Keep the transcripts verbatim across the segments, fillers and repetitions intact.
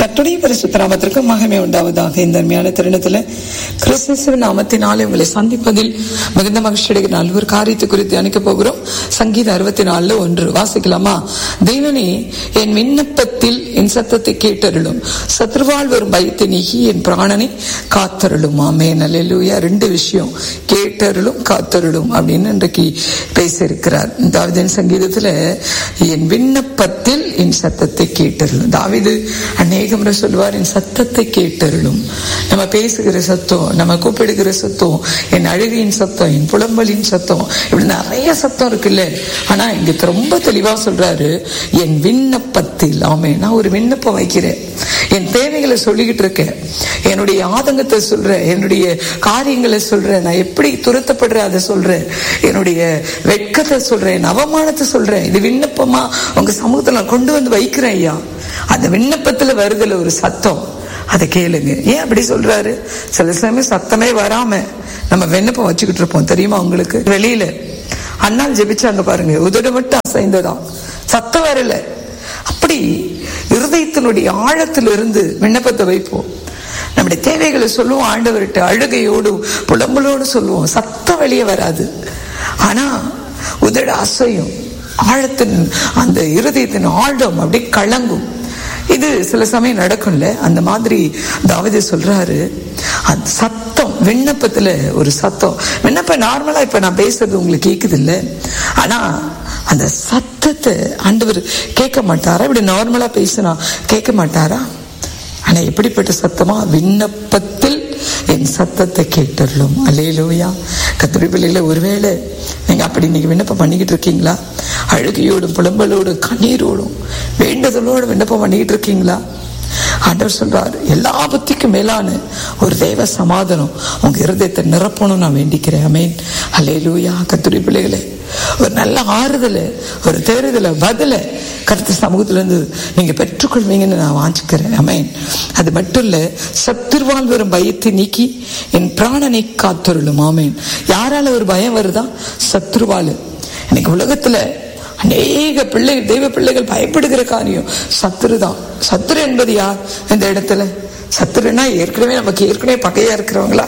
கர்த்தருடைய பரிசுத்த நாமத்திற்கு மகிமை உண்டாவதாக. இந்த அருமையான தருணத்துல கிறிஸ்துவின் நாமத்தினாலே உங்களை சந்திப்பதில் மிகுந்த மகிழ்ச்சி அடைகிறேன். ஒரு காரியத்தை குறித்து தியானிக்க போகிறோம். சங்கீதம் அறுபத்தி நாலுல ஒன்று வாசிக்கலாமா? தேவனே, என் விண்ணப்பத்தில் என் சத்தத்தை கேட்டருளும், சத்ருவால் வரும் பயத்தை நீக்கி என் பிராணனை காத்தருளும். ஆமென், அல்லேலூயா. ரெண்டு விஷயம், கேட்டருளும் காத்தருளும் அப்படின்னு இன்றைக்கு பேசியிருக்கிறார். தாவீதின் சங்கீதத்துல என் விண்ணப்பத்தில் என் சத்தத்தை கேட்டருளும். தாவீது அநேக முறை சொல்லுவார், என் சத்தத்தை கேட்டருளும். நம்ம பேசுகிற சத்தம், நம்ம கூப்பிடுகிற சத்தம், என் அழுகையின் சத்தம், என் புலம்பலின் சத்தம், இப்படி நிறைய சத்தம் இருக்குல்ல. ஆனா இங்க ரொம்ப தெளிவா சொல்றாரு, என் விண்ணப்பத்தில். ஆமே, நான் ஒரு விண்ணப்பம் வைக்கிறேன், என் தேவைகளை சொல்லிக்கிட்டு இருக்கேன், என்னுடைய ஆதங்கத்தை சொல்றேன், என்னுடைய காரியங்களை சொல்றேன், நான் எப்படி துரத்தப்படுறேன் அதை சொல்றேன், என்னுடைய வெட்கத்தை சொல்றேன், அவமானத்தை சொல்றேன். இது விண்ணப்பமா உங்க சமூகத்துல கொண்டு வந்து வைக்கிறேன் ஐயா. அந்த விண்ணப்பத்துல வருதுல ஒரு சத்தம், அதை கேளுங்க. ஏன் அப்படி சொல்றாரு? சில சமயம் சத்தமே வராம நம்ம விண்ணப்பம் வச்சுக்கிட்டு இருப்போம், தெரியுமா உங்களுக்கு? வெளியில அண்ணால் ஜெபிச்சாங்க பாருங்க, உதடு மட்டும் அசைந்ததாம், சத்தம் வரல. அப்படி இருதயத்தினுடைய ஆழத்திலிருந்து விண்ணப்பத்தை வைப்போம். நம்முடைய தேவைகளை சொல்லுவோம் ஆண்டவர்கிட்ட, அழுகையோடு புலம்பலோடு சொல்லுவோம், சத்தம் வெளியே வராது. ஆனா உதடு அசையும், ஆழத்தின் அந்த இருதயத்தின் ஆழம் அப்படி கலங்கும். இது சில சமயம் நடக்கும்ல. அந்த மாதிரி தாவீது சொல்றாரு, அந்த சத்தம் விண்ணப்பத்துல ஒரு சத்தம். விண்ணப்பம் நார்மலா இப்ப நான் பேசுறது உங்களுக்கு கேக்குது இல்ல, ஆனா அந்த சத்தத்தை ஆண்டவர் கேட்க மாட்டாரா? இப்படி நார்மலா பேசினா கேட்க மாட்டாரா? ஆனா எப்படிப்பட்ட சத்தமா? விண்ணப்பத்தில் என் சத்தத்தை கேட்டருளும். அல்லேலூயா. கர்த்தருடைய பிள்ளைகளே, ஒருவேளை நீங்க அப்படி நீங்க விண்ணப்பம் பண்ணிக்கிட்டு இருக்கீங்களா? அழுகையோடும் புலம்பலோடும் கண்ணீரோடும் வேண்டுதலோடு விண்ணப்பம் பண்ணிக்கிட்டு இருக்கீங்களா? ஆண்டவர் சொல்றார், எல்லா புத்திக்கும் மேலான ஒரு தேவ சமாதானம் உங்க இருதயத்தை நிரப்பணும் நான் வேண்டிக்கிறேன். ஆமென், அல்லேலூயா. கர்த்தருடைய பிள்ளைகளே, ஒரு நல்ல ஆறுதலை, ஒரு தேறுதலை, பதிலை கர்த்தர் சமூகத்துல இருந்து நீங்க பெற்றுக்கொள்வீங்கன்னு நான் வாஞ்சிக்கிறேன். ஆமென். அது மட்டும் இல்ல, சத்துருவால் வரும் பயத்தை நீக்கி என் பிராணனை காத்தருளும். ஆமென். யாரால ஒரு பயம் வருதா? சத்துருவால். இன்னைக்கு உலகத்துல அநேக பிள்ளைகள், தெய்வ பிள்ளைகள் பயப்படுகிற காரியம் சத்துரு தான். சத்துரு என்பது யார் இந்த இடத்துல? சத்துருன்னா ஏற்கனவே நமக்கு ஏற்கனவே பகையா இருக்கிறவங்களா?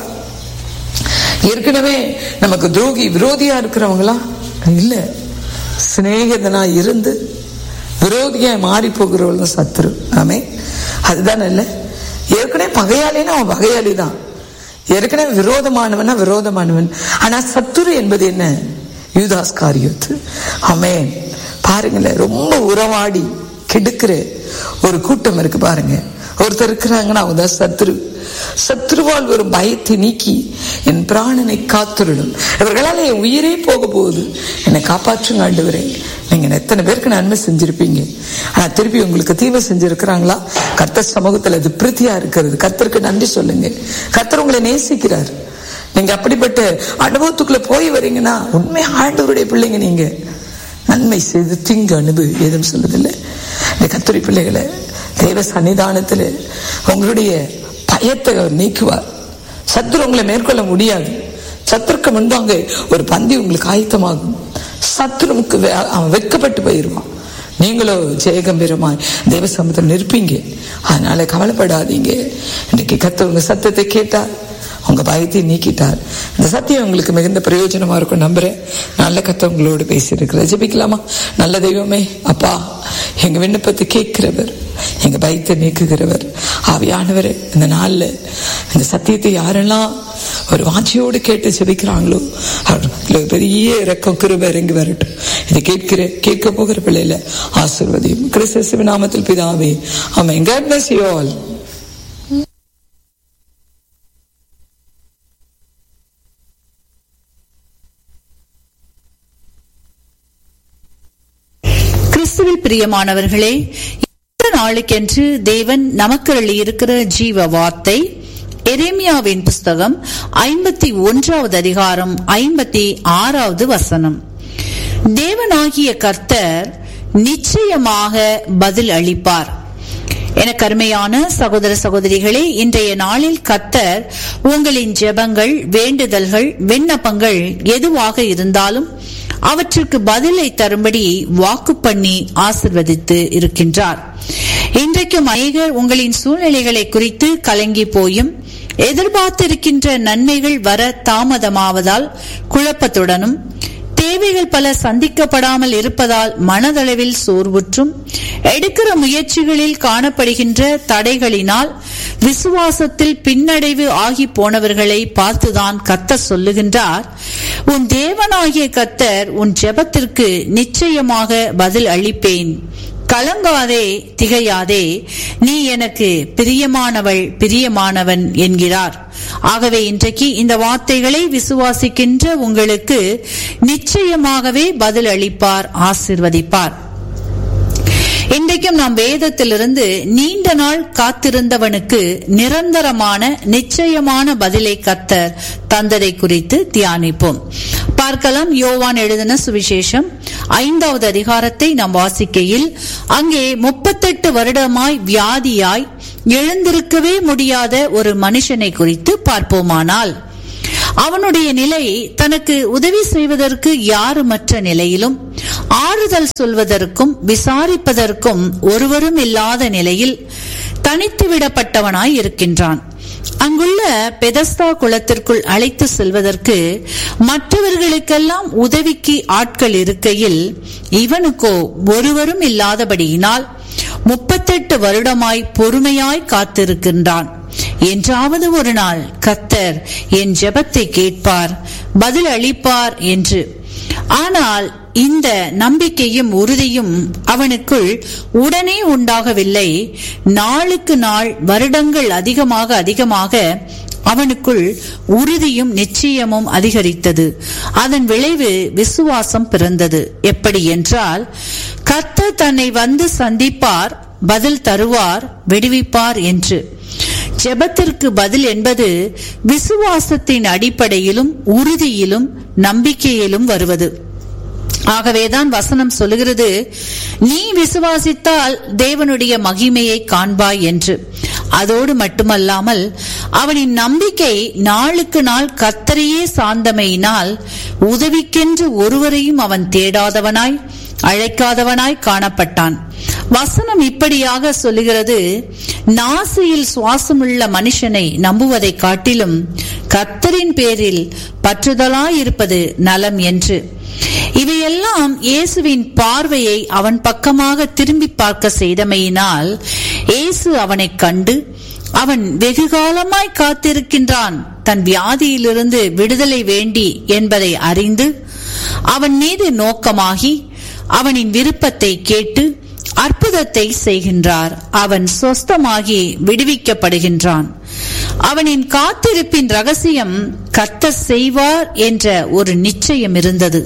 ஏற்கனவே நமக்கு துரோகி விரோதியா இருக்கிறவங்களா? இல்ல, சிநேகிதனா இருந்து விரோதியா மாறி போகிறவங்க சத்துரு. ஆமே, அதுதான் இல்ல. ஏற்கனவே பகையாளின்னா அவன் பகையாளி தான், ஏற்கனவே விரோதமானவனா விரோதமானவன். ஆனா சத்துரு என்பது என்ன? யூதாஸ் காரியோத்து. ஆமென். பாருங்களேன், ரொம்ப உறவாடி கெடுக்கிற ஒரு கூட்டம் இருக்கு பாருங்க. ஒருத்தர் இருக்கிறாங்கன்னா அவங்க தான் சத்ரு. சத்ருவால் ஒரு பயத்தை நீக்கி என் பிராணனை காத்துருடும். இவர்களால் என் உயிரே போக போகுது, என்னை காப்பாற்றுங்க ஆண்டவரே. நீங்க எத்தனை பேருக்கு நன்மை செஞ்சிருப்பீங்க, ஆனா திருப்பி உங்களுக்கு தீமை செஞ்சிருக்கிறாங்களா? கர்த்தர் சமூகத்துல அது பிரீதியா இருக்கிறது. கர்த்தருக்கு நன்றி சொல்லுங்க. கர்த்தர் உங்களை நேசிக்கிறார். நீங்க அப்படிப்பட்ட அனுபவத்துக்குள்ள போய் வரீங்கன்னா உண்மை ஆண்டவருடைய பிள்ளைங்க. நீங்க நன்மை செய்து தீங்கு அனுபவி ஏதும் சொல்லுதில்லை. இந்த கர்த்தருடைய பிள்ளைகளை தேவ சன்னிதானத்துல உங்களுடைய பயத்தை அவர் நீக்குவார். சத்துரு உங்களை மேற்கொள்ள முடியாது. சத்துருக்கு முன்பாங்க ஒரு பந்தி உங்களுக்கு ஆயத்தமாகும். சத்துருவுக்கு அவன் வெட்கப்பட்டு போயிடுவான். நீங்களோ ஜெயகம்பீரமாய் தேவ சமூகத்தில் நிற்பீங்க. அதனால கவலைப்படாதீங்க. இன்னைக்கு கர்த்தர் உங்க சத்தத்தை கேட்டார், உங்க பயத்தை நீக்கிட்டார். இந்த சத்தியம் உங்களுக்கு மிகுந்த பிரயோஜனமா இருக்கும் நம்புறேன். நல்ல கர்த்தர் உங்களோடு பேசியிருக்கிற. ஜெபிக்கலாமா? நல்ல தெய்வமே, அப்பா, எங்க விண்ணப்பத்தை கேட்கிறவர், எங்க பயத்தை நீக்குகிறவர், ஆவியானவரே, இந்த நாள்ல இந்த சத்தியத்தை யாரெல்லாம் ஒரு வாஞ்சியோடு கேட்டு ஜெபிக்கிறாங்களோ அவர்களுக்கு பெரிய இரக்கம் கிருபை இறங்கி வரட்டும். இதை கேட்கிற கேட்க போகிற பிள்ளையில ஆசீர்வதியும் கிறிஸ்து நாமத்தில் பிதாவே, ஆமென். God bless you all. கிறிஸ்துவில் பிரியமானவர்களே, இந்த நாளுக்கென்று தேவன் நமக்கு அளித்திருக்கிற ஜீவ வார்த்தை எரேமியாவின் புஸ்தகம் ஐம்பத்தி ஒன்றாவது அதிகாரம் ஐம்பத்தி ஆறாவது வசனம். தேவனாகிய கர்த்தர் நிச்சயமாக பதில் அளிப்பார். எனக்கு அருமையான சகோதர சகோதரிகளே, இன்றைய நாளில் கர்த்தர் உங்களின் ஜெபங்கள், வேண்டுதல்கள், விண்ணப்பங்கள் எதுவாக இருந்தாலும் அவற்றுக்கு பதிலை தரும்படி வாக்கு பண்ணி ஆசிர்வதித்து இருக்கின்றார். இன்றைக்கும் அநேகர் உங்களின் சூழ்நிலைகளை குறித்து கலங்கி போயும் எதிர்பார்த்திருக்கின்ற நன்மைகள் வர தாமதமாவதால் குழப்பத்துடனும் தேவைகள் பல சந்திக்கப்படாமல் இருப்பதால் மனதளவில் சோர்வுற்றும் எடுக்கிற முயற்சிகளில் காணப்படுகின்ற தடைகளினால் விசுவாசத்தில் பின்னடைவு ஆகி போனவர்களை பார்த்துதான் கர்த்தர் சொல்லுகின்றார், உன் தேவனாகிய கர்த்தர் உன் ஜெபத்திற்கு நிச்சயமாக பதில் அளிப்பேன். கலங்காதே, திகையாதே, நீ எனக்கு பிரியமானவள், பிரியமானவன் என்கிறார். ஆகவே இன்றைக்கு இந்த வார்த்தைகளை விசுவாசிக்கின்ற உங்களுக்கு நிச்சயமாகவே பதில் அளிப்பார், ஆசீர்வதிப்பார். இன்றைக்கும் நாம் வேதத்திலிருந்து நீண்ட நாள் காத்திருந்தவனுக்கு நிரந்தரமான நிச்சயமான பதிலை கர்த்தர் தந்ததை குறித்து தியானிப்போம். பார்க்கலாம். யோவான் எழுதின சுவிசேஷம் ஐந்தாவது அதிகாரத்தை நாம் வாசிக்கையில் அங்கே முப்பத்தெட்டு வருடமாய் வியாதியாய் எழுந்திருக்கவே முடியாத ஒரு மனுஷனை குறித்து பார்ப்போமானால், அவனுடைய நிலை தனக்கு உதவி செய்வதற்கு யாருமற்ற நிலையிலும் ஆறுதல் சொல்வதற்கும் விசாரிப்பதற்கும் ஒருவரும் இல்லாத நிலையில் தனித்து விடப்பட்டவனாய் இருக்கின்றான். அங்குள்ள பெதஸ்தா குளத்திற்குள் அழைத்து செல்வதற்கு மற்றவர்களுக்கெல்லாம் உதவிக்கு ஆட்கள் இருக்கையில் இவனுக்கோ ஒருவரும் இல்லாதபடியினால் முப்பத்தெட்டு வருடமாய் பொறுமையாய் காத்திருக்கின்றான். என்றாவது ஒரு நாள் கர்த்தர் என் ஜெபத்தை கேட்பார், பதில் அளிப்பார் என்று. ஆனால் இந்த நம்பிக்கையும் உறுதியும் அவனுக்குள் உடனே உண்டாகவில்லை. நாளுக்கு நாள் வருடங்கள் அதிகமாக அதிகமாக அவனுக்குள் உறுதியும் நிச்சயமும் அதிகரித்தது. அதன் விளைவு விசுவாசம் பிறந்தது. எப்படி என்றால், கர்த்தர் தன்னை வந்து சந்திப்பார், பதில் தருவார், விடுவிப்பார் என்று. ஜெபத்திற்கு பதில் என்பது விசுவாசத்தின் அடிப்படையிலும் உறுதியிலும் நம்பிக்கையிலும் வருவது. ஆகவேதான் வசனம் சொல்லுகிறது, நீ விசுவாசித்தால் தேவனுடைய மகிமையை காண்பாய் என்று. அதோடு மட்டுமல்லாமல் அவனின் நம்பிக்கை நாளுக்கு நாள் கர்த்தரையே சார்ந்தமையினால் உதவிக்கென்று ஒருவரையும் அவன் தேடாதவனாய் அழைக்காதவனாய் காணப்பட்டான். வசனம் இப்படியாக சொல்லுகிறது, நாசியில் சுவாசமுள்ள மனுஷனை நம்புவதை காட்டிலும் கர்த்தரின் பேரில் பற்றுதலாயிருப்பது நலம் என்று. இவையெல்லாம் இயேசுவின் பார்வையை அவன் பக்கமாக திரும்பி பார்க்க செய்தமையினால் இயேசு அவனை கண்டு, அவன் வெகு காலமாய் காத்திருக்கின்றான், தன் வியாதியிலிருந்து விடுதலை வேண்டி என்பதை அறிந்து அவன் மீது நோக்கமாகி அவனின் விருப்பத்தை கேட்டு அற்புதத்தை செய்கின்றார். அவன் சொஸ்தமாகி விடுவிக்கப்படுகின்றான். அவனின் காத்திருப்பின் ரகசியம் கர்த்தர் செய்வார் என்ற ஒரு நிச்சயம் இருந்தது.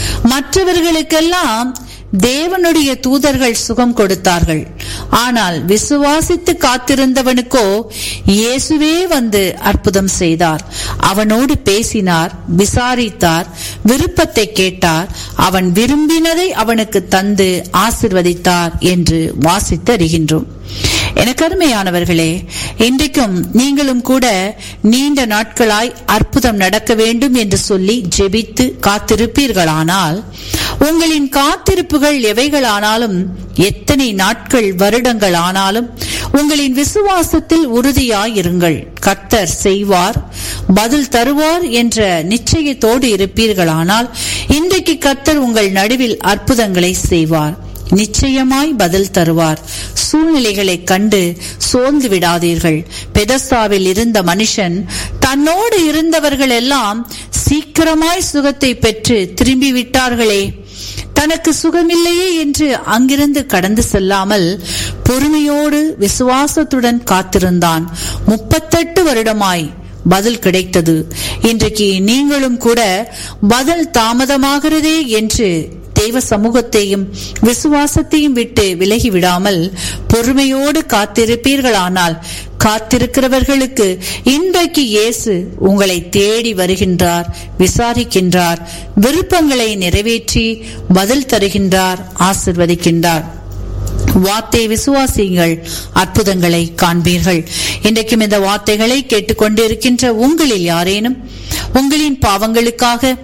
மற்றவர்களுக்கெல்லாம் தேவனுடைய தூதர்கள் சுகம் கொடுத்தார்கள். ஆனால் விசுவாசித்து காத்திருந்தவனுக்கோ இயேசுவே வந்து அற்புதம் செய்தார். அவனோடு பேசினார், விசாரித்தார், விருப்பத்தை கேட்டார், அவன் விரும்பினதை அவனுக்கு தந்து ஆசீர்வதித்தார் என்று வாசித்து அறிகின்றோம். எனக்கு அருமையானவர்களே, இன்றைக்கும் நீங்களும் கூட நீண்ட நாட்களாய் அற்புதம் நடக்க வேண்டும் என்று சொல்லி ஜெபித்து காத்திருப்பீர்களானால், உங்களின் காத்திருப்புகள் எவைகளானாலும், எத்தனை நாட்கள் வருடங்கள் ஆனாலும், உங்களின் விசுவாசத்தில் உறுதியாயிருங்கள். கர்த்தர் செய்வார், பதில் தருவார் என்ற நிச்சயத்தோடு இருப்பீர்களானால், இன்றைக்கு கர்த்தர் உங்கள் நடுவில் அற்புதங்களை செய்வார். நிச்சயமாய் பதில் தருவார். சூழ்நிலைகளை கண்டு சோர்ந்து விடாதீர்கள். பெதஸ்தாவில் இருந்த மனுஷன் தன்னோடு இருந்தவர்கள் எல்லாம் சீக்கிரமாய் சுகத்தை பெற்று திரும்பி விட்டார்களே. தனக்கு சுகமில்லையே என்று அங்கிருந்து கடந்து செல்லாமல் பொறுமையோடு விசுவாசத்துடன் காத்திருந்தான். முப்பத்தெட்டு வருடமாய் பதில் கிடைத்தது. இன்றைக்கு நீங்களும் கூட பதில் தாமதமாகிறதே என்று தெய்வ சமூகத்தையும் விசுவாசத்தையும் விட்டு விலகி விடாமல் பொறுமையோடு காத்திருப்பீர்களானால், காத்திருக்கிறவர்களுக்கு இன்றைக்கு இயேசு உங்களை தேடி வருகின்றார், விசாரிக்கின்றார், விருப்பங்களை நிறைவேற்றி பதில் தருகின்றார், ஆசிர்வதிக்கின்றார். வார்த்தை விசுவாசியுங்கள், அற்புதங்களை காண்பீர்கள். இன்றைக்கும் இந்த வார்த்தைகளை கேட்டுக்கொண்டிருக்கின்ற உங்களில் யாரேனும் உங்களின் பாவங்களுக்காக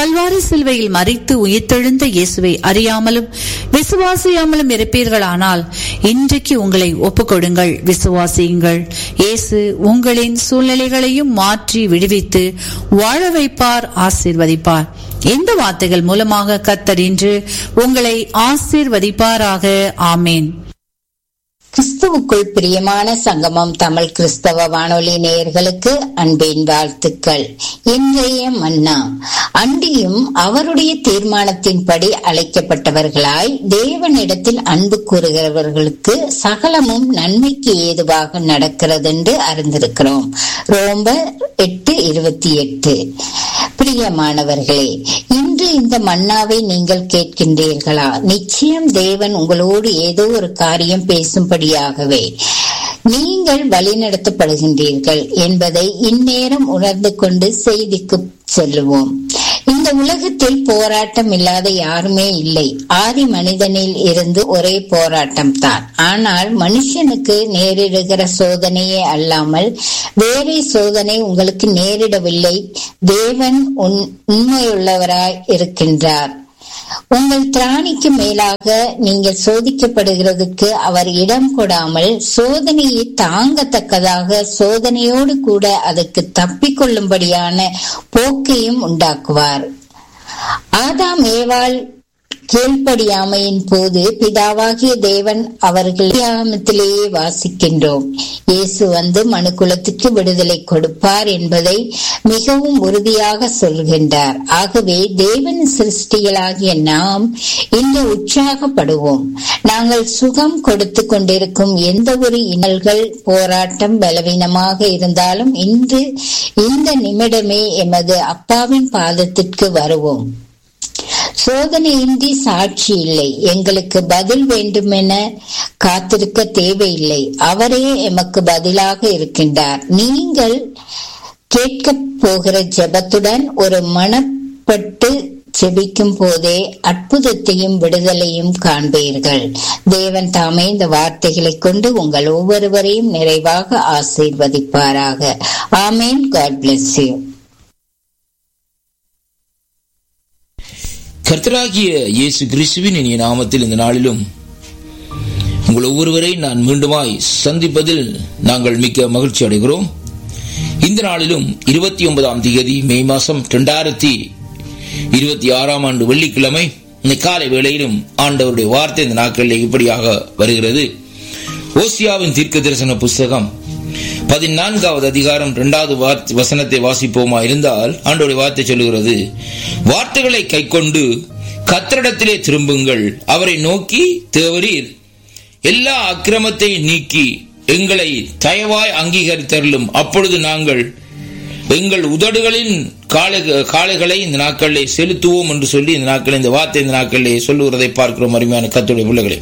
கல்வாரி சிலுவையில் மரித்து உயிர்த்தெழுந்த இயேசுவை அறியாமலும் விசுவாசியாமலும் இருப்பீர்களானால் இன்றைக்கு உங்களை ஒப்புக்கொடுங்கள், விசுவாசியுங்கள். இயேசு உங்களின் சூழ்நிலைகளையும் மாற்றி விடுவித்து வாழ வைப்பார், ஆசீர்வதிப்பார். இந்த வார்த்தைகள் மூலமாக கர்த்தர் இன்று உங்களை ஆசீர்வதிப்பாராக. ஆமேன். கிறிஸ்துவுக்குள் பிரியமான சங்கமம் தமிழ் கிறிஸ்தவ வானொலி நேயர்களுக்கு அன்பின் வாழ்த்துக்கள். இன்றைய மன்னா. அன்றியும் அவருடைய தீர்மானத்தின்படி அழைக்கப்பட்டவர்களாய் தேவனிடத்தில் அன்பு கூறுகிறவர்களுக்கு சகலமும் நன்மைக்கு ஏதுவாக நடக்கிறது என்று அறிந்திருக்கிறோம். ரோமர் எட்டு இருபத்தி எட்டு. பிரியமானவர்களே, இன்று இந்த மன்னாவை நீங்கள் கேட்கின்றீர்களா? நிச்சயம் தேவன் உங்களோடு ஏதோ ஒரு காரியம் பேசும்படியாகவே நீங்கள் வழிநடத்தப்படுகின்றீர்கள் என்பதை இந்நேரம் உணர்ந்து கொண்டு செய்திக்கு செல்லுவோம். இந்த உலகத்தில் போராட்டம் இல்லாத யாருமே இல்லை. ஆதி மனிதனில் இருந்து ஒரே போராட்டம் தான். ஆனால் மனுஷனுக்கு நேரிடுகிற சோதனையே அல்லாமல் வேறே சோதனை உங்களுக்கு நேரிடவில்லை. தேவன் உண்மையுள்ளவராய் இருக்கின்றார். உங்கள் திராணிக்கு மேலாக நீங்கள் சோதிக்கப்படுகிறதுக்கு அவர் இடம் கொடாமல் சோதனையை தாங்கத்தக்கதாக சோதனையோடு கூட அதற்கு தப்பிக்கொள்ளும்படியான போக்கையும் உண்டாக்குவார். ஆதாம் ஏவாள் கீழ்ப்படியாமையின் போது பிதாவாகிய தேவன் அவர்களிலேயே வாசிக்கின்றோம். இயேசு வந்து மனுக்குலத்துக்கு விடுதலை கொடுப்பார் என்பதை மிகவும் உறுதியாக சொல்கின்றார். ஆகவே தேவன் சிருஷ்டிகளாகிய நாம் இன்று உற்சாகப்படுவோம். நாங்கள் சுகம் கொடுத்து கொண்டிருக்கும் எந்த ஒரு இன்னல்கள், போராட்டம், பலவீனமாக இருந்தாலும் இன்று இந்த நிமிடமே எமது அப்பாவின் பாதத்திற்கு வருவோம். சோதனையின்றி சாட்சி இல்லை. எங்களுக்கு பதில் வேண்டுமென காத்திருக்க தேவையில்லை. அவரே எமக்கு பதிலாக இருக்கின்றார். நீங்கள் கேட்க போகிற ஜெபத்துடன் ஒரு மனப்பட்டு ஜெபிக்கும் போதே அற்புதத்தையும் விடுதலையும் காண்பீர்கள். தேவன் தாமே இந்த வார்த்தைகளை கொண்டு உங்கள் ஒவ்வொருவரையும் நிறைவாக ஆசீர்வதிப்பாராக. ஆமேன். God bless you. கர்த்தராகிய இயேசு கிறிஸ்துவின் இனிய நாமத்தில் இந்த நாளிலும் உங்கள் ஒவ்வொருவரை நான் மீண்டுமாய் சந்திப்பதில் நாங்கள் மிக்க மகிழ்ச்சி அடைகிறோம். இந்த நாளிலும் இருபத்தி ஒன்பதாம் தேதி மே மாசம் இரண்டாயிரத்தி இருபத்தி ஆறாம் ஆண்டு வெள்ளிக்கிழமை இந்த காலை வேளையிலும் ஆண்டவருடைய வார்த்தை இந்த நாட்களில் இப்படியாக வருகிறது. ஓசியாவின் தீர்க்க தரிசன புஸ்தகம் பதினான்காவது அதிகாரம் இரண்டாவது வசனத்தை வாசிப்போமா இருந்தால் ஆண்டவருடைய வார்த்தை சொல்லுகிறது, வார்த்தைகளை கைக்கொண்டு கர்த்தரிடத்திலே திரும்புங்கள், அவரை நோக்கி தேவரீர் எல்லா அக்கிரமத்தை நீக்கி எங்களை தயவாய் அங்கீகரித்தருளும், அப்பொழுது நாங்கள் எங்கள் உதடுகளின் காளைகளை இந்த நாட்களிலே செலுத்துவோம் என்று சொல்லி இந்த நாட்களில் இந்த வார்த்தை இந்த நாட்களிலே சொல்லுகிறதை பார்க்கிறோம். அருமையான கர்த்தருடைய பிள்ளைகளே,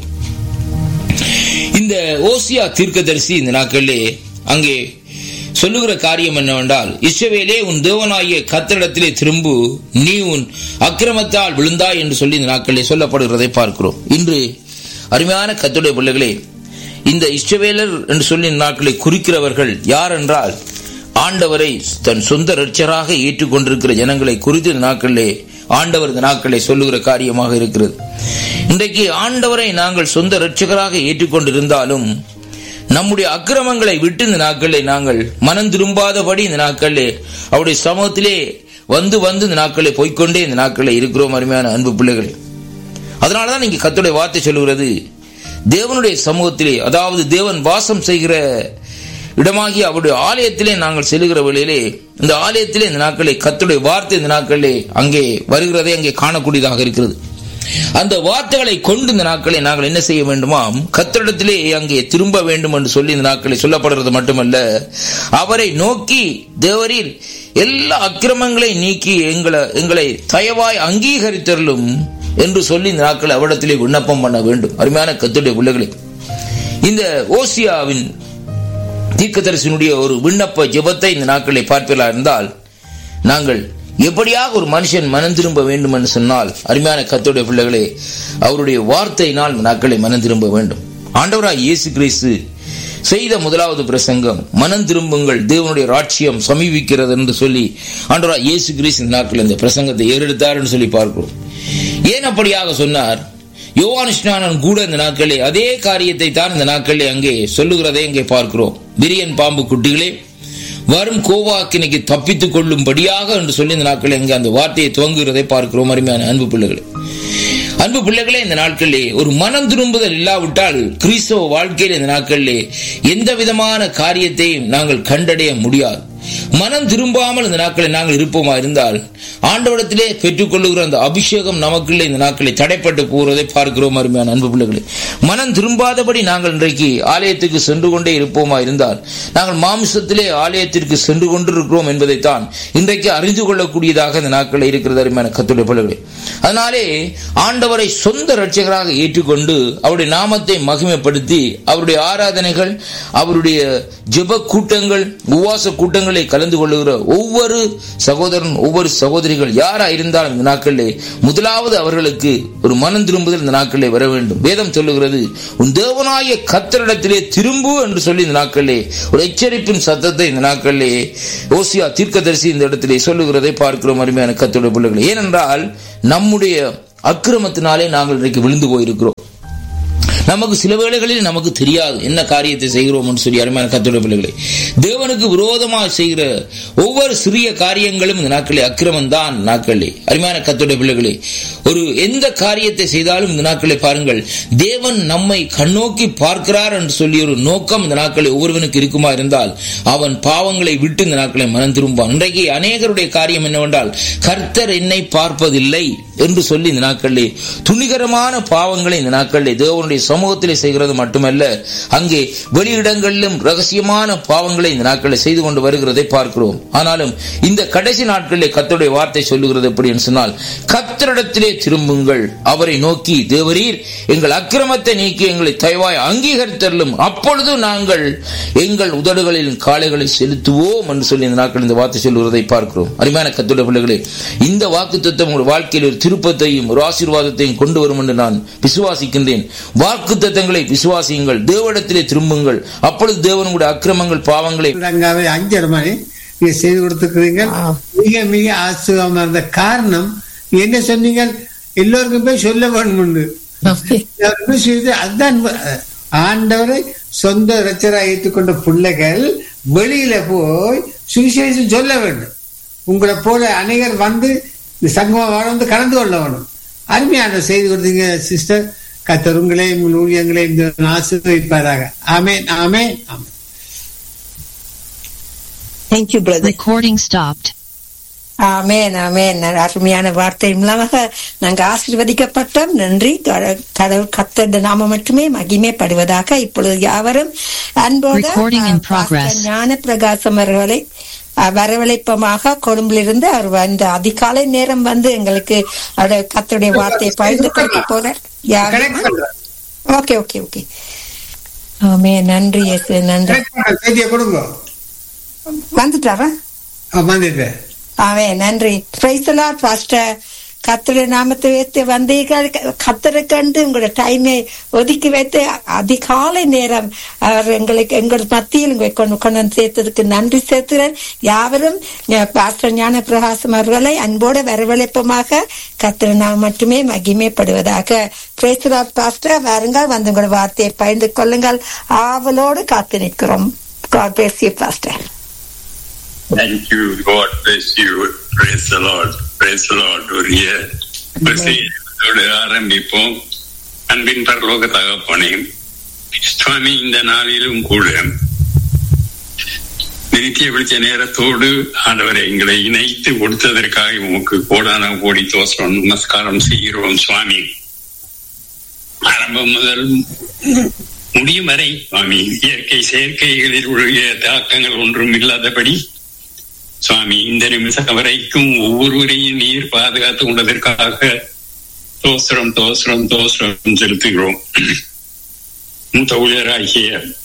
இந்த ஓசியா தீர்க்கதரிசி இந்த நாட்களிலே அங்கே சொல்லுகிற காரியம் என்னவென்றால், இஸ்ரவேலே உன் தேவனாகிய கர்த்தரிடத்திலே திரும்பு, நீ உன் அக்கிரமத்தால் விழுந்தாய் என்று சொல்லி இந்த நாட்களிலே சொல்லப்படுகிறதை பார்க்கிறோம். இன்று அருமையான கர்த்தருடைய பிள்ளைகளே, இந்த இஸ்ரவேலர் என்று சொல்லி நாட்களை குறிக்கிறவர்கள் யார் என்றால், ஆண்டவரை தன் சொந்த இரட்சகராக ஏற்றுக்கொண்டிருக்கிற ஜனங்களை குறித்து இந்த நாட்களிலே ஆண்டவர் இந்த நாட்களை சொல்லுகிற காரியமாக இருக்கிறது. இன்றைக்கு ஆண்டவரை நாங்கள் சொந்த இரட்சகராக ஏற்றுக்கொண்டிருந்தாலும் நம்முடைய அக்கிரமங்களை விட்டு இந்த நாட்களிலே நாங்கள் மனம் திரும்பாதபடி இந்த நாட்களிலே அவருடைய சமூகத்திலே வந்து வந்து இந்த நாட்களிலே போய்கொண்டே இந்த நாட்களிலே இருக்கிறோம். அருமையான அன்பு பிள்ளைகளே, அதனாலதான் இங்கே கர்த்தருடைய வார்த்தை சொல்லுகிறது, தேவனுடைய சமூகத்திலே, அதாவது தேவன் வாசம் செய்கிற இடமாகி அவருடைய ஆலயத்திலே நாங்கள் செல்லுகிற வேளையிலே இந்த ஆலயத்திலே இந்த நாட்களிலே கர்த்தருடைய வார்த்தை இந்த நாட்களிலே அங்கே வருகிறதை அங்கே காணக்கூடியதாக இருக்கிறது. அந்த வார்த்தைகளை கொண்டு இந்த நாட்களை நாங்கள் என்ன செய்ய வேண்டுமாம், கர்த்தரிடத்திலே அங்கே திரும்ப வேண்டும் என்று சொல்லி இந்த நாட்களை சொல்லப்படுறது மட்டுமல்ல, அவரை நோக்கி தேவரீர் எல்லா அக்கிரமங்களை நீக்கி எங்களை எங்களை தயவாய் அங்கீகரித்தருளும் என்று சொல்லி இந்த நாட்களை அவரிடத்திலே விண்ணப்பம் பண்ண வேண்டும். அருமையான கர்த்தருடைய பிள்ளைகளே, இந்த ஓசியாவின் தீர்க்கதரிசியினுடைய ஒரு விண்ணப்ப ஜெபத்தை இந்த நாட்களை பார்ப்பீர்களா இருந்தால், நாங்கள் எப்படியாக ஒரு மனுஷன் மனம் திரும்ப வேண்டும் என்று சொன்னால், அருமையான கர்த்தருடைய பிள்ளைகளே, அவருடைய வார்த்தையினால் நாட்களை மனம் திரும்ப வேண்டும். ஆண்டவராய் இயேசு கிறிஸ்து செய்த முதலாவது பிரசங்கம் மனம் திரும்புங்கள், தேவனுடைய ராட்சியம் சமீபிக்கிறது என்று சொல்லி ஆண்டவராகிய இயேசு கிறிஸ்து இந்த நாட்கள் இந்த பிரசங்கத்தை ஏறெடுத்தார் என்று சொல்லி பார்க்கிறோம். ஏன் அப்படியாக சொன்னார்? யோவான் ஸ்நானன் கூட இந்த நாட்களே அதே காரியத்தை தான் இந்த நாட்களே அங்கே சொல்லுகிறதை இங்கே பார்க்கிறோம். விரியன் பாம்பு குட்டிகளே, வரும் கோவாக்கினைக்கு தப்பித்துக் கொள்ளும்படியாக என்று சொல்லி இந்த நாட்களே அங்கே அந்த வார்த்தையை துவங்குகிறதை பார்க்கிறோம். அருமையான அன்பு பிள்ளைகளே, அன்பு பிள்ளைகளே, இந்த நாட்களிலே ஒரு மனம் திரும்புதல் இல்லாவிட்டால் கிறிஸ்தவ வாழ்க்கையில் இந்த நாட்களிலே எந்த விதமான காரியத்தையும் நாங்கள் கண்டடைய முடியாது. மனம் திரும்பாமல் இந்த நாட்களில் நாங்கள் இருப்போமா இருந்தால் ஆண்டவரிடத்திலே பெற்றுக் கொள்ளுகிற அந்த அபிஷேகம் நமக்குள்ளே இந்த நாட்களை தடைப்பட்டு போகிறதை பார்க்கிறோம். அருமையான அன்பு பிள்ளைகளே, மனம் திரும்பாதபடி நாங்கள் இன்றைக்கு ஆலயத்துக்கு சென்று கொண்டே இருப்போமா இருந்தால் நாங்கள் மாம்சத்திலே ஆலயத்திற்கு சென்று கொண்டிருக்கிறோம் என்பதைத்தான் இன்றைக்கு அறிந்து கொள்ளக்கூடியதாக இந்த நாட்களில் இருக்கிறது. அருமையான கர்த்தருடைய பிள்ளைகளே, அதனாலே ஆண்டவரை சொந்த இரட்சகராக ஏற்றுக்கொண்டு அவருடைய நாமத்தை மகிமைப்படுத்தி அவருடைய ஆராதனைகள், அவருடைய ஜெப கூட்டங்கள், உபவாச கூட்டங்களை கலந்து கொள்ளுகிற ஒவ்வொரு சகோதரன், ஒவ்வொரு சகோதரிகள் யாரா இருந்தாலும் இந்த நாட்களிலே முதலாவது அவர்களுக்கு ஒரு மனம் திரும்புதல் இந்த நாட்களிலே வர வேண்டும். வேதம் சொல்லுகிறது, உன் தேவனாகிய கர்த்தரிடத்திலே திரும்பு என்று சொல்லி இந்த நாட்களிலே ஒரு எச்சரிப்பின் சத்தத்தை இந்த நாட்களிலே ஓசியா தீர்க்கதரிசி இந்த இடத்திலே சொல்லுகிறதை பார்க்கிறோம். அருமையான கர்த்தருடைய பிள்ளைகளே, ஏனென்றால் நம்முடைய அக்கிரமத்தினாலே நாங்கள் இன்றைக்கு விழுந்து போயிருக்கிறோம். நமக்கு சில வேளைகளில் நமக்கு தெரியாது என்ன காரியத்தை செய்கிறோம் என்று சொல்லி. அருமையான கர்த்தருடைய பிள்ளைகளே, தேவனுக்கு விரோதமாக செய்கிற ஒவ்வொரு சிறிய காரியங்களும் இந்த நாட்களே அக்கிரமம் தான். நாட்களே அருமையான கர்த்தருடைய பிள்ளைகளே, ஒரு எந்த காரியத்தை செய்தாலும் இந்த நாட்களை பாருங்கள், தேவன் நம்மை கண்ணோக்கி பார்க்கிறார் என்று சொல்லி ஒரு நோக்கம் இந்த நாட்களை ஒவ்வொருவனுக்கு இருக்குமா இருந்தால் அவன் பாவங்களை விட்டு இந்த நாட்களை மனம் திரும்பான். இன்றைக்கு அநேகருடைய காரியம் என்னவென்றால், கர்த்தர் என்னை பார்ப்பதில்லை என்று சொல்லி இந்த நாட்களிலே துணிகரமான பாவங்களை இந்த நாட்களிலே தேவனுடைய சமூகத்திலே செய்கிறது மட்டுமல்ல, அங்கே வெளியிடங்களிலும் ரகசியமான பாவங்களை இந்த நாட்களில் செய்து கொண்டு வருகிறதை பார்க்கிறோம். ஆனாலும் இந்த கடைசி நாட்களிலே கர்த்தருடைய வார்த்தை சொல்லுகிறது எப்படி என்று சொன்னால், கர்த்தரிடத்திலே திரும்புங்கள், அவரை நோக்கி, தேவரீர் எங்கள் அக்கிரமத்தை நீக்கி எங்களை தயவாய் அங்கீகரித்தருளும், அப்பொழுது நாங்கள் எங்கள் உதடுகளில் காளைகளை செலுத்துவோம் என்று சொல்லி இந்த நாட்கள் இந்த வார்த்தை சொல்லுகிறதை பார்க்கிறோம். அருமையான கர்த்தருடைய பிள்ளைகளே, இந்த வாக்குத்தத்தம் உங்கள் வாழ்க்கையில் ஒரு திருப்பத்தையும் ஒரு ஆசீர்வாதத்தையும் கொண்டு வரும் என்று நான் விசுவாசிக்கின்றேன். வாக்குத்தத்தங்களை விசுவாசியுங்கள், தேவனிடத்திலே திரும்புங்கள், அப்பொழுது தேவனுடைய அக்கிரமங்கள் பாவங்களை அஞ்சரை மணி நீங்க செய்து கொடுத்துக்கிறீங்க. மிக மிக ஆசீர்வாதமா இருந்த காரணம் என்ன சொன்னீங்க, எல்லோருக்கும் போய் சொல்ல வேண்டும். அதுதான் ஆண்டவரை சொந்த இரட்சகராக ஏற்றுக்கொண்ட பிள்ளைகள் வெளியில போய் சுவிசேஷம் சொல்ல வேண்டும். உங்களை போல அநேகர் வந்து இந்த சங்கமம் வந்து கலந்து கொள்ள வேணும். அருமையான செய்து கொடுத்தீங்க சிஸ்டர். கர்த்தர் உங்களையும் ஊழியங்களையும் ஆசீர்வதிப்பாராக. ஆமென், ஆமென், ஆமென். Thank you, brother. Recording stopped. ஆமென், ஆமென். அருமையான வார்த்தை மூலமாக நாங்கள் ஆசீர்வதிக்கப்பட்டோம். நன்றி. கடவுள் கர்த்தருடைய நாமம் மட்டுமே மகிமைப்படுவதாக. இப்பொழுது யாவரும் அன்போடு ஞான பிரகாசம் அவர்களை வரவழைப்பமாக கொழும்பிலிருந்து அவர் வந்து அதிகாலை நேரம் வந்து எங்களுக்கு அவருடைய கர்த்தருடைய வார்த்தையை பகிர்ந்து கொடுக்க போறார். ஓகே ஓகே ஓகே ஆமே. நன்றி இயேசு, நன்றி. வந்துட்டாரா? ஆமே, நன்றி. Praise the Lord pastor. கர்த்தருடைய நாமத்தை வைத்து வந்தீர்கள். கர்த்தரை கண்டு உங்களோட டைமை ஒதுக்கி வைத்து அதிகாலை நேரம் அவர் எங்களுக்கு எங்கள் மத்தியில் கொண்டு கொண்டு சேர்த்ததுக்கு நன்றி சேர்த்துகிறேன். யாவரும் பாஸ்டர் ஞான பிரகாசம் அவர்களை அன்போடு வரவழைப்பமாக. கர்த்தரை நாம் மட்டுமே மகிமைப்படுவதாக. Praise the Lord pastor. வாருங்கள், வந்து உங்களோட வார்த்தையை பகிர்ந்து கொள்ளுங்கள். ஆவலோடு காத்து நிற்கிறோம். God bless you, Pastor. Thank you. God bless you. Praise the Lord. Praise the Lord. உரிய பிரசேதத்தோடு ஆரம்பிப்போம். அன்பின் பரலோக தகப்பனே, சுவாமி, இந்த நாளிலும் கூட நித்திய விழிச்ச நேரத்தோடு ஆண்டவரை எங்களை இணைத்து கொடுத்ததற்காக உமக்கு கோடான கோடி தோசரம் நமஸ்காரம் செய்கிறோம் சுவாமி. ஆரம்பம் முதல் முடியும் வரை சுவாமி, இயற்கை செயற்கைகளில் உள்ள தாக்கங்கள் ஒன்றும் இல்லாதபடி சுவாமி, இந்த நிமிஷம் வரைக்கும் ஒவ்வொருவரையும் நீர் பாதுகாத்து கொண்டதற்காக தோசரம் தோசரம் தோசரம் செலுத்துகிறோம். மூத்த ஊழியராகிய